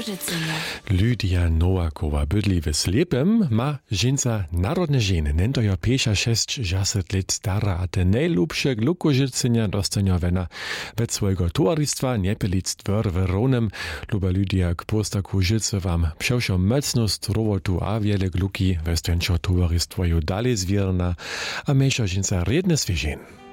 Łukożycynia. Lydia Nowakowa bydli w Slepem ma żeńca narodne żeny. Nento jo 5-6 lat stara, a te najlubsze Łukożycynia dostania wena ve swojego towarstwa Niepelic dwor w Ronem. Luba Lydia k postaku życy wam psiałszo mocnost robotu a wiele gluki, westęczo towarstwo ju dalej zwierna, a mniejsza żeńca redne swieżen.